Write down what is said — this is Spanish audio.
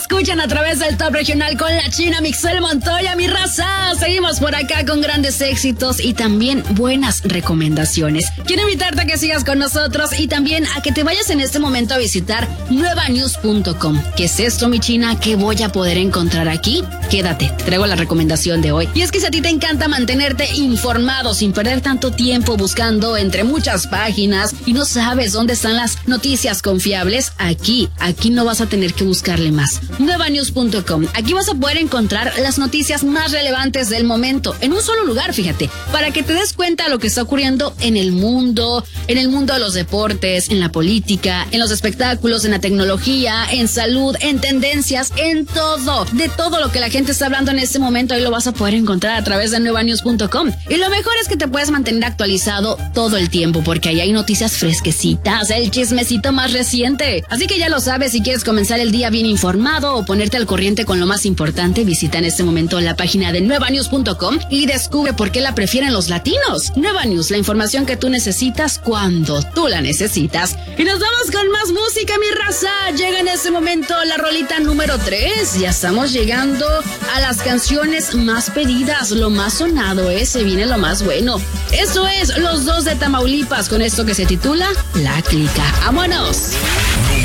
escuchan a través del Top Regional con la China Mixel Montoya, mi raza. Seguimos por acá con grandes éxitos y también buenas recomendaciones. Quiero invitarte a que sigas con nosotros y también a que te vayas en este momento a visitar nuevanews.com. ¿Qué es esto, mi China? ¿Qué voy a poder encontrar aquí? Quédate, te traigo la recomendación de hoy. Y es que si a ti te encanta mantenerte informado sin perder tanto tiempo buscando entre muchas páginas y no sabes dónde están las noticias confiables, aquí no vas a tener que buscarle más. Nuevanews.com. Aquí vas a poder encontrar las noticias más relevantes del momento en un solo lugar, fíjate, para que te des cuenta de lo que está ocurriendo en el mundo de los deportes, en la política, en los espectáculos, en la tecnología, en salud, en tendencias, en todo. De todo lo que la gente está hablando en este momento, ahí lo vas a poder encontrar a través de nuevanews.com. Y lo mejor es que te puedes mantener actualizado todo el tiempo, porque ahí hay noticias fresquecitas, el chismecito más reciente. Así que ya lo sabes, si quieres comenzar el día bien informado o ponerte al corriente con lo más importante, visita en este momento la página de nuevanews.com y descubre por qué la prefieren los latinos. Nueva News, la información que tú necesitas cuando tú la necesitas. Y nos vamos con más música, mi raza. Llega en este momento la rolita número 3. Ya estamos llegando a las canciones más pedidas, lo más sonado, se viene lo más bueno. Esto es Los Dos de Tamaulipas con esto que se titula La Clica. ¡Vámonos!